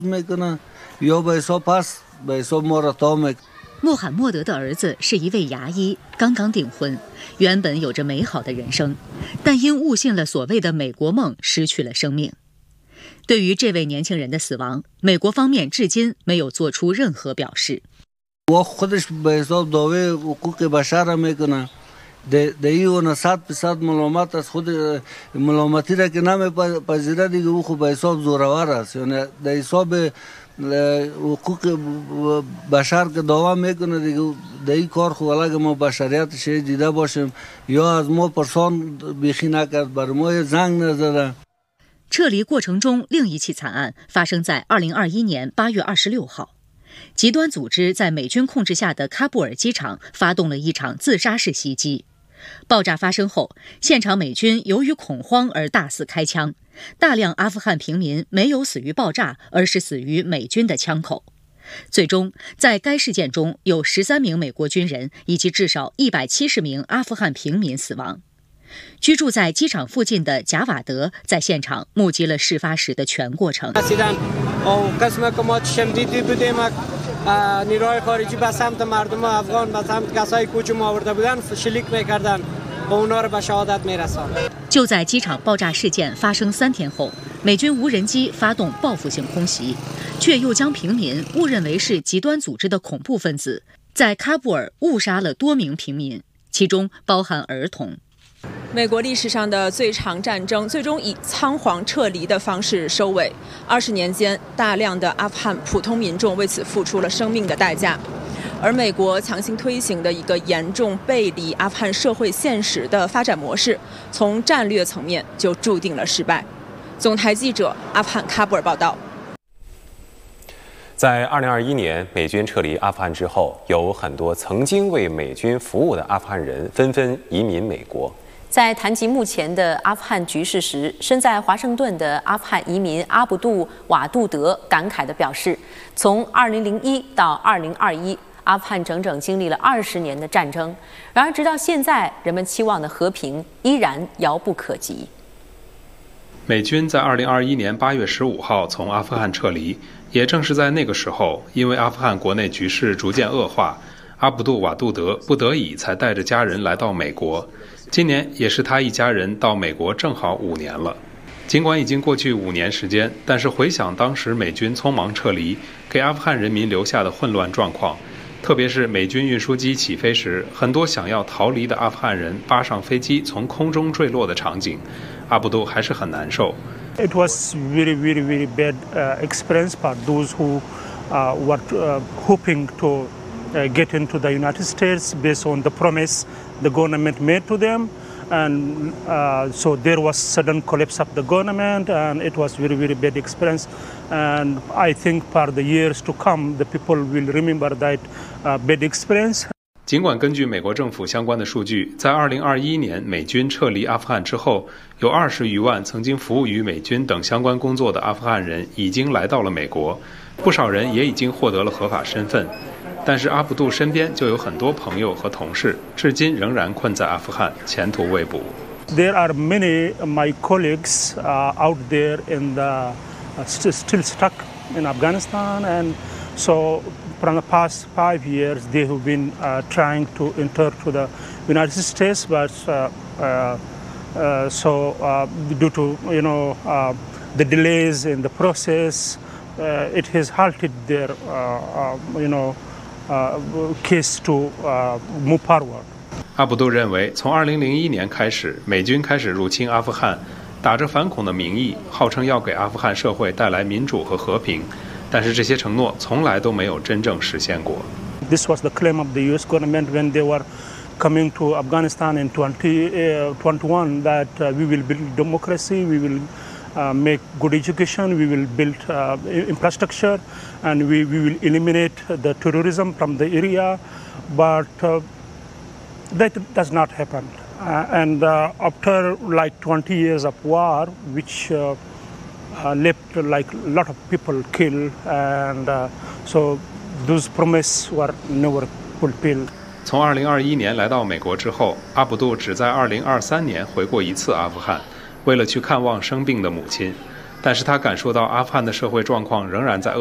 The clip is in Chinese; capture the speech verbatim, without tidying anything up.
穆罕默德的儿子是一位牙医，刚刚订婚，原本有着美好的人生，但因误信了所谓的美国梦，失去了生命。对于这位年轻人的死亡，美国方面至今没有做出任何表示。 حقوق بشر که دعوا میکنه دیگه در این کار خو الان ما بشریت شی دیده باشیم یا از ما پرسان بیخی نکرد بر ما زنگ نزده。 撤离过程中，另一起惨案发生在二零二一年八月二十六号，极端组织在美军控制下的喀布尔机场发动了一场自杀式袭击。爆炸发生后，现场美军由于恐慌而大肆开枪，大量阿富汗平民没有死于爆炸，而是死于美军的枪口。最终，在该事件中有十三名美国军人以及至少一百七十名阿富汗平民死亡。居住在机场附近的贾瓦德在现场目击了事发时的全过程。 نیروهای خارجی به سمت مردم افغان به سمت کسایی که هجوم آورده بودن شلیک می‌کردن و اونا رو به شهادت می‌رساندن。 就在机场爆炸事件发生三天后，美军无人机发动报复性空袭，却又将平民误认为是极端组织的恐怖分子，在喀布尔误杀了多名平民，其中包含儿童。 美国历史上的最长战争最终以仓皇撤离的方式收尾。二十年间，大量的阿富汗普通民众为此付出了生命的代价。而美国强行推行的一个严重背离阿富汗社会现实的发展模式，从战略层面就注定了失败。总台记者阿富汗喀布尔报道。 在二零二一年美军撤离阿富汗之后，有很多曾经为美军服务的阿富汗人纷纷移民美国。 在谈及目前的阿富汗局势时，身在华盛顿的阿富汗移民阿卜杜·瓦杜德感慨地表示，从二零零一到二零二一，阿富汗整整经历了二十年的战争，然而直到现在，人们期望的和平依然遥不可及。 美军在二零二一年八月十五号从阿富汗撤离，也正是在那个时候，因为阿富汗国内局势逐渐恶化，阿卜杜·瓦杜德不得已才带着家人来到美国。今年也是他一家人到美国正好五年了。尽管已经过去五年时间，但是回想当时美军匆忙撤离，给阿富汗人民留下的混乱状况，特别是美军运输机起飞时，很多想要逃离的阿富汗人扒上飞机从空中坠落的场景，阿卜杜还是很难受。 It was very, very, very bad uh, experience for those who uh, were uh, hoping to uh, get into the United States based on the promise the government made to them, and uh, so there was sudden collapse of the government, and it was very, very bad experience. And I think for the years to come, the people will remember that uh, bad experience. 尽管根据美国政府相关的数据，在二零二一年美军撤离阿富汗之后，有二十余万曾经服务于美军等相关工作的阿富汗人已经来到了美国，不少人也已经获得了合法身份。但是阿卜杜身边就有很多朋友和同事，至今仍然困在阿富汗，前途未卜。 There are many of my colleagues uh, out there in the uh, st still stuck in Afghanistan, and so from the past five years they have been uh, trying to enter to the United States, but uh, uh, uh, so uh, due to you know uh, the delays in the process, uh, it has halted their uh, uh, you know.Uh, case to uh, move forward. 阿卜杜认为，从二零零一年开始，美军开始入侵阿富汗，打着反恐的名义，号称要给阿富汗社会带来民主和和平，但是这些承诺从来都没有真正实现过。 This was the claim of the U S government when they were coming to Afghanistan in twenty twenty-one that uh, we will build democracy, we will Uh, make good education, we will build uh, infrastructure, and we, we will eliminate the terrorism from the area, but uh, that does not happen. Uh, and uh, after like twenty years of war, which uh, uh, left like a lot of people killed, and uh, so those promises were never fulfilled. 从二零二一年来到美国之后，阿卜杜只在二零二三年回过一次阿富汗。为了去看望生病的母亲， 但是他感受到阿富汗的社会状况仍然在恶